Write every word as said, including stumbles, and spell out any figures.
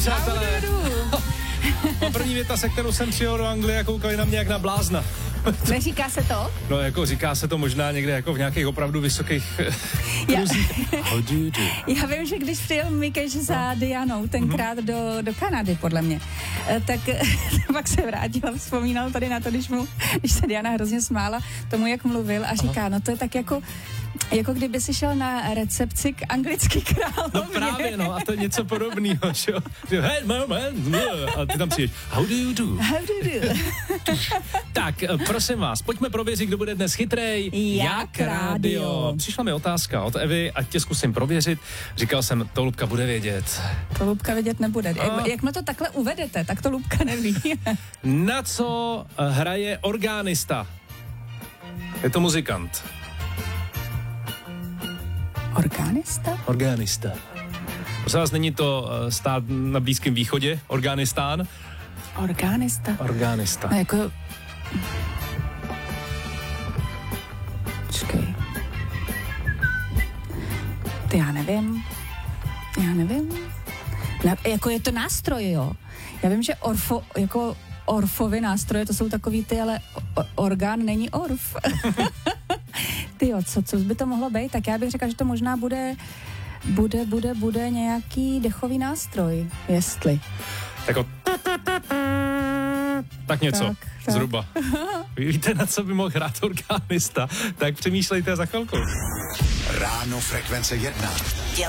přátelé. První věta, se kterou jsem přijel do Anglie a koukali na mě jak na blázna. Neříká se to? No jako říká se to možná někde jako v nějakých opravdu vysokých kruzích. Já, já vím, že když přijel Mikeš za Dianou tenkrát do, do Kanady, podle mě, tak pak se vrátil a vzpomínal tady na to, když, mu, když se Diana hrozně smála tomu, jak mluvil a říká, no to je tak jako jako kdyby si šel na recepci k anglický královně. No právě, no, a to je něco podobného, že jo. Hey, moment, a ty tam přijdeš, how do you do? How do you do? Tak, prosím vás, pojďme prověřit, kdo bude dnes chytrej. Jak rádio. Přišla mi otázka od Evy, ať tě zkusím prověřit. Říkal jsem, to Lubka bude vědět. To Lubka vědět nebude. Jak, jak mě to takhle uvedete, tak to Lubka neví. Na co hraje organista? Je to muzikant. Organista? Organista. Prosím vás, není to stát na Blízkém východě, Afghánistán? Organista? Organista. No jako... Počkej. Ty já nevím. Já nevím. Na, jako je to nástroj, jo. Já vím, že orfo, jako orfovy nástroje, to jsou takový ty, ale o, orgán není orf. Ty jo, co, co by to mohlo být? Tak já bych řekla, že to možná bude, bude, bude, bude nějaký dechový nástroj, jestli. Jako... Tak něco, tak, tak. Zhruba. Vy víte, na co by mohl hrát organista, tak přemýšlejte za chvilku. Ráno Frekvence jedna.